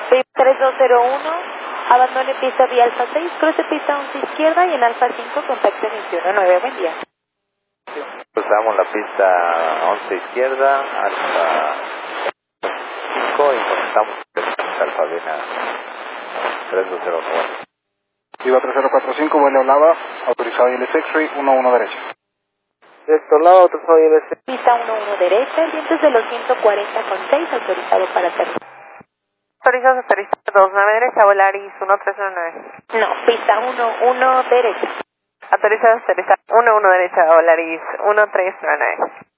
VIP 3201, abandone pista vía Alfa 6, cruce pista 11 izquierda y en Alfa 5 contacte 219. Buen día. Cruzamos la pista 11 izquierda, Alfa 5 y conectamos Alfa Viena 3201. Viva 3045, vuelo hablaba, autorizado ILS X-Ray 11 derecha. De este lado, autorizado ILS. Pista 11 derecha, vientos de los 140,6, autorizado para aterrizar. Autorizado 29 derecha, Volaris 1309. No, pista 11 derecha. Autorizado 11 derecha, Volaris 1399.